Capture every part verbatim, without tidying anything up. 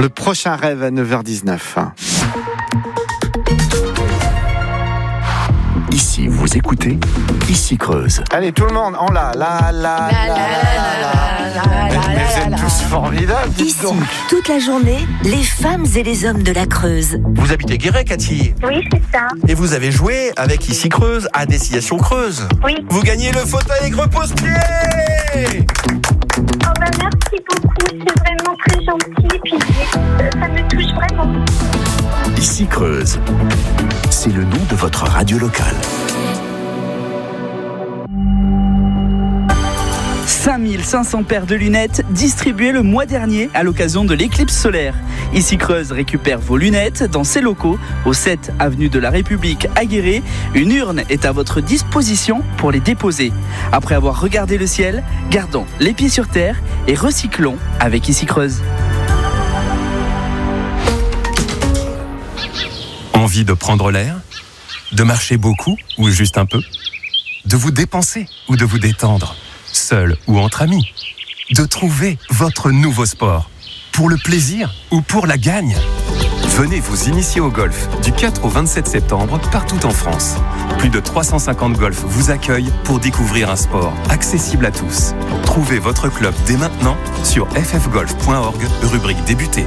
Le prochain rêve à neuf heures dix-neuf. Ici, vous écoutez, ici Creuse. Allez, tout le monde, en la, la, la, la, la, la, la. Mais vous êtes tous formidables, dites Ici, donc. toute la journée, les femmes et les hommes de la Creuse. Vous habitez Guéret, Cathy? Oui, c'est ça. Et vous avez joué avec Ici Creuse à Destination Creuse. Oui. Vous gagnez le fauteuil repose-pied. Oh ben merci beaucoup, c'est vraiment très gentil. Et puis euh, ça me touche vraiment. Ici Creuse, c'est le nom de votre radio locale. cinq mille cinq cents paires de lunettes distribuées le mois dernier à l'occasion de l'éclipse solaire. Ici Creuse récupère vos lunettes dans ses locaux au sept avenue de la République à Guéret. Une urne est à votre disposition pour les déposer. Après avoir regardé le ciel, gardons les pieds sur terre et recyclons avec Ici Creuse. Envie de prendre l'air? De marcher beaucoup ou juste un peu? De vous dépenser ou de vous détendre? Seul ou entre amis? De trouver votre nouveau sport? Pour le plaisir ou pour la gagne? Venez vous initier au golf du quatre au vingt-sept septembre partout en France. Plus de trois cent cinquante golfs vous accueillent pour découvrir un sport accessible à tous. Trouvez votre club dès maintenant sur f f golf point org, rubrique débuter.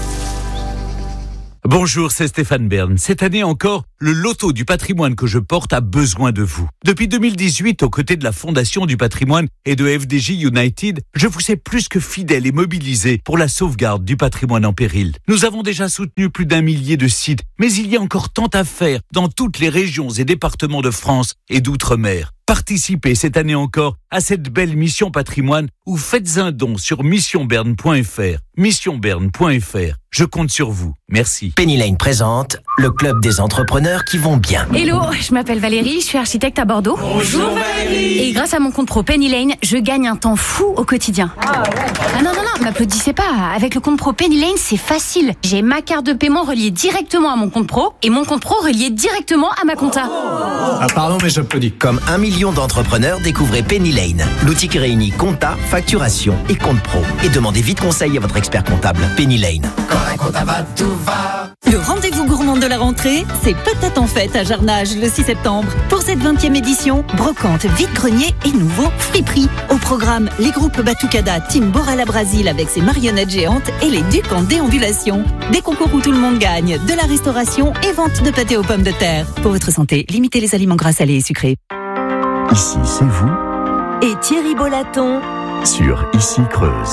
Bonjour, c'est Stéphane Bern. Cette année encore, le loto du patrimoine que je porte a besoin de vous. Depuis deux mille dix-huit, aux côtés de la Fondation du patrimoine et de F D J United, je vous ai plus que fidèle et mobilisé pour la sauvegarde du patrimoine en péril. Nous avons déjà soutenu plus d'un millier de sites, mais il y a encore tant à faire dans toutes les régions et départements de France et d'outre-mer. Participez cette année encore à cette belle mission patrimoine ou faites un don sur mission bern point f r. mission bern point f r. Je compte sur vous. Merci. Penny Lane présente le club des entrepreneurs qui vont bien. Hello, je m'appelle Valérie, je suis architecte à Bordeaux. Bonjour Valérie. Et grâce à mon compte pro Penny Lane, je gagne un temps fou au quotidien. Ah, ouais. ah non, non, non, m'applaudissez pas. Avec le compte pro Penny Lane, c'est facile. J'ai ma carte de paiement reliée directement à mon compte pro et mon compte pro relié directement à ma compta. Ah pardon, mais j'applaudis. Comme un million d'entrepreneurs, découvrez Penny Lane. L'outil qui réunit compta, facturation et compte pro. Et demandez vite conseil à votre expert comptable. Penny Lane. Quand un compta va, tout va. Le rendez-vous gourmand de la rentrée, c'est peut-être en fête à Jarnage le six septembre. Pour cette vingtième édition, brocante, vide-grenier et nouveau friperie. Au programme, les groupes Batucada, Team Borala Brasil avec ses marionnettes géantes et les Ducs en déambulation. Des concours où tout le monde gagne, de la restauration et vente de pâté aux pommes de terre. Pour votre santé, limitez les aliments gras, salés et sucrés. Ici, c'est vous. Et Thierry Bolaton Sur Ici Creuse.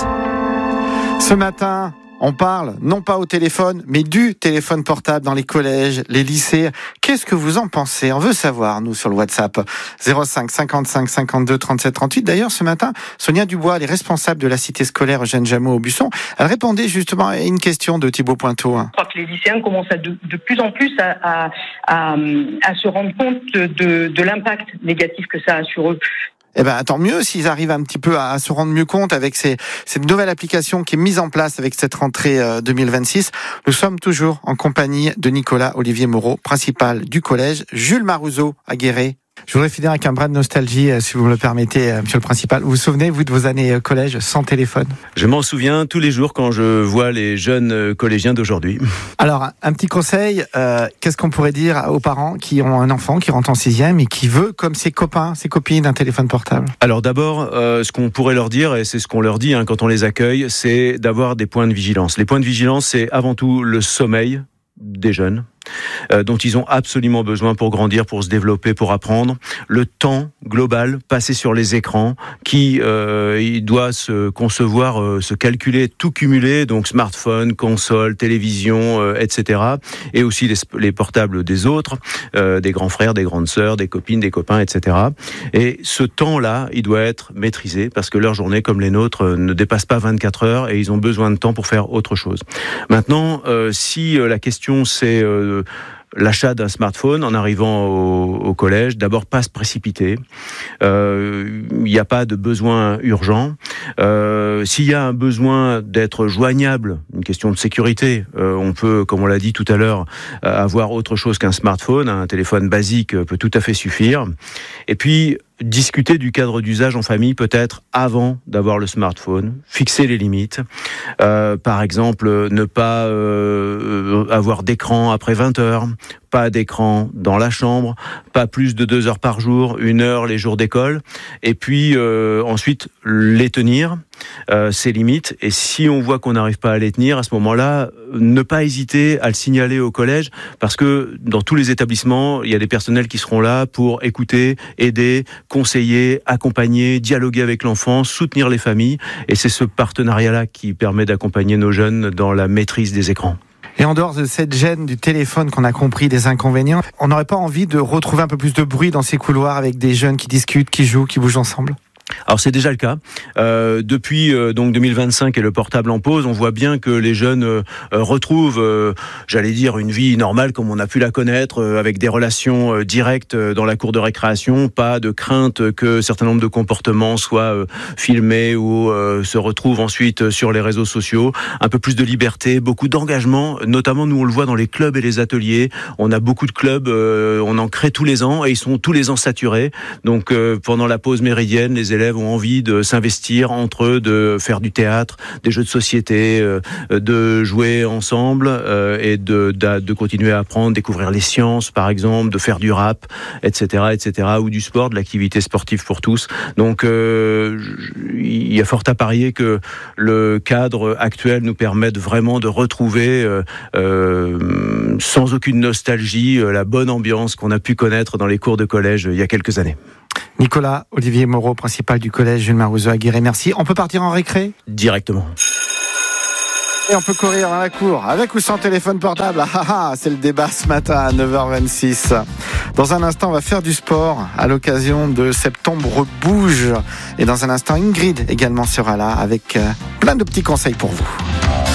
Ce matin, on parle, non pas au téléphone, mais du téléphone portable dans les collèges, les lycées. Qu'est-ce que vous en pensez? On veut savoir, nous, sur le WhatsApp. zéro cinq cinquante-cinq cinquante-deux trente-sept trente-huit. D'ailleurs, ce matin, Sonia Dubois, elle est responsable de la cité scolaire Eugène Jameau au Busson. Elle répondait justement à une question de Thibaut Pointeau. Je crois que les lycéens commencent à de, de plus en plus à, à, à, à se rendre compte de, de l'impact négatif que ça a sur eux. Eh ben, tant mieux s'ils arrivent un petit peu à se rendre mieux compte avec ces, cette nouvelle application qui est mise en place avec cette rentrée deux mille vingt-six. Nous sommes toujours en compagnie de Nicolas Olivier Moreau, principal du collège Jules Marouzeau à Guéret. Je voudrais finir avec un brin de nostalgie, si vous me le permettez, monsieur le principal. Vous vous souvenez, vous, de vos années collège sans téléphone? Je m'en souviens tous les jours quand je vois les jeunes collégiens d'aujourd'hui. Alors, un petit conseil, euh, qu'est-ce qu'on pourrait dire aux parents qui ont un enfant qui rentre en sixième et qui veut, comme ses copains, ses copines, un téléphone portable? Alors d'abord, euh, ce qu'on pourrait leur dire, et c'est ce qu'on leur dit hein, quand on les accueille, c'est d'avoir des points de vigilance. Les points de vigilance, c'est avant tout le sommeil des jeunes. Euh, dont ils ont absolument besoin pour grandir, pour se développer, pour apprendre. Le temps global passé sur les écrans qui euh, il doit se concevoir, euh, se calculer, tout cumuler, donc smartphone, console, télévision, euh, et cetera. Et aussi les, les portables des autres, euh, des grands frères, des grandes sœurs, des copines, des copains, et cetera. Et ce temps-là, il doit être maîtrisé parce que leur journée, comme les nôtres, ne dépasse pas vingt-quatre heures et ils ont besoin de temps pour faire autre chose. Maintenant, euh, si euh, la question c'est euh, l'achat d'un smartphone en arrivant au, au collège, d'abord pas se précipiter. Euh, il n'y a pas de besoin urgent. Euh, s'il y a un besoin d'être joignable, une question de sécurité, euh, on peut, comme on l'a dit tout à l'heure, avoir autre chose qu'un smartphone. Un téléphone basique peut tout à fait suffire. Et puis, discuter du cadre d'usage en famille peut-être avant d'avoir le smartphone, fixer les limites. Euh, par exemple, ne pas euh, avoir d'écran après vingt heures, pas d'écran dans la chambre, pas plus de deux heures par jour, une heure les jours d'école, et puis euh, ensuite les tenir, euh, ces limites. Et si on voit qu'on n'arrive pas à les tenir, à ce moment-là, ne pas hésiter à le signaler au collège, parce que dans tous les établissements, il y a des personnels qui seront là pour écouter, aider, conseiller, accompagner, dialoguer avec l'enfant, soutenir les familles. Et c'est ce partenariat-là qui permet d'accompagner nos jeunes dans la maîtrise des écrans. Et en dehors de cette gêne du téléphone qu'on a compris des inconvénients, on n'aurait pas envie de retrouver un peu plus de bruit dans ces couloirs avec des jeunes qui discutent, qui jouent, qui bougent ensemble ? Alors c'est déjà le cas. Euh, depuis euh, donc deux mille vingt-cinq et le portable en pause, on voit bien que les jeunes euh, retrouvent, euh, j'allais dire, une vie normale comme on a pu la connaître, euh, avec des relations euh, directes euh, dans la cour de récréation, pas de crainte que certain nombre de comportements soient euh, filmés ou euh, se retrouvent ensuite sur les réseaux sociaux. Un peu plus de liberté, beaucoup d'engagement, notamment nous on le voit dans les clubs et les ateliers. On a beaucoup de clubs, euh, on en crée tous les ans et ils sont tous les ans saturés. Donc euh, pendant la pause méridienne, les élèves ont envie de s'investir entre eux, de faire du théâtre, des jeux de société, euh, de jouer ensemble euh, et de, de, de continuer à apprendre, découvrir les sciences par exemple, de faire du rap, et cetera, et cetera, ou du sport, de l'activité sportive pour tous. Donc euh, il y a fort à parier que le cadre actuel nous permette vraiment de retrouver euh, euh, sans aucune nostalgie euh, la bonne ambiance qu'on a pu connaître dans les cours de collège euh, il y a quelques années. Nicolas Olivier Moreau, principal du collège Jules Marouzeau à Guéret. Merci. On peut partir en récré ? Directement. Et on peut courir dans la cour, avec ou sans téléphone portable. Ah, ah, c'est le débat ce matin à neuf heures vingt-six. Dans un instant, on va faire du sport à l'occasion de Septembre Bouge. Et dans un instant, Ingrid également sera là avec plein de petits conseils pour vous.